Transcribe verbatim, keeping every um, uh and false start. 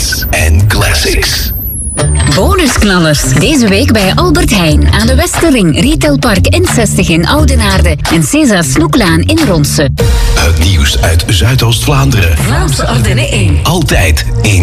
Hits en classics. Bonusknallers. Deze week bij Albert Heijn aan de Westerring, Retailpark N zestig in Oudenaarde en Cesa Snoeklaan in Ronse. Het nieuws uit Zuidoost-Vlaanderen. Vlaams Ardennen één. Altijd in